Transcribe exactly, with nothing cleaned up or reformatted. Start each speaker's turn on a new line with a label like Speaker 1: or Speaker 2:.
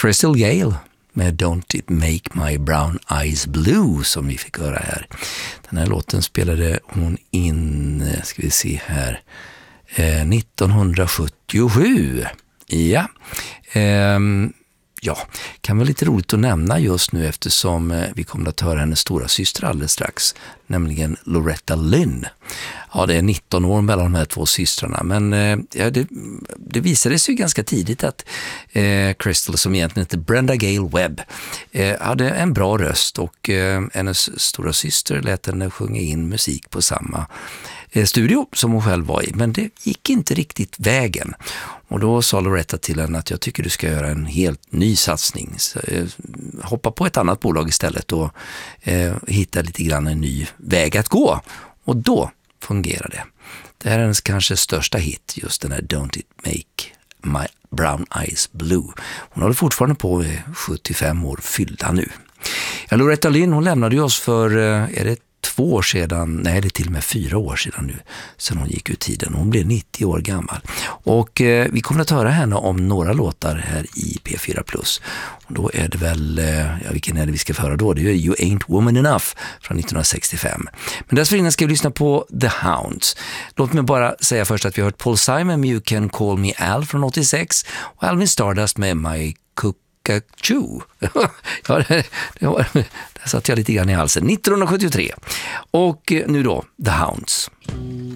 Speaker 1: Crystal Gale med Don't It Make My Brown Eyes Blue som vi fick höra här. Den här låten spelade hon in, ska vi se här, eh, nittonhundrasjuttiosju. Ja, ehm, ja, kan vara lite roligt att nämna just nu eftersom eh, vi kommer att höra hennes stora syster alldeles strax, nämligen Loretta Lynn. Ja, det är nitton år mellan de här två systrarna, men eh, ja, det, det visade sig ju ganska tidigt att eh, Crystal, som egentligen heter Brenda Gale Webb, eh, hade en bra röst och eh, hennes stora syster lät henne sjunga in musik på samma eh, studio som hon själv var i, men det gick inte riktigt vägen. Och då sa Loretta till henne att jag tycker du ska göra en helt ny satsning. Så, eh, hoppa på ett annat bolag istället och eh, hitta lite grann en ny väg att gå. Och då fungerar det. Det här är hennes kanske största hit, just den här Don't It Make My Brown Eyes Blue. Hon håller fortfarande på sjuttiofem år fyllda nu. Ja, Loretta Lynn, hon lämnade ju oss för, är det två år sedan, nej det är till och med fyra år sedan nu, sen hon gick ut tiden. Hon blev nittio år gammal. Och eh, vi kommer att höra henne om några låtar här i P fyra plus. Och då är det väl, eh, ja vilken är det vi ska föra då? Det är You Ain't Woman Enough från nittonhundrasextiofem. Men dessförinnan ska vi lyssna på The Hounds. Låt mig bara säga först att vi har hört Paul Simon med You Can Call Me Al från åttiosex och Alvin Stardust med My Cook Chew. Ja, det, det var, där satt jag lite grann i halsen. nittonhundrasjuttiotre. Och nu då, The Hounds.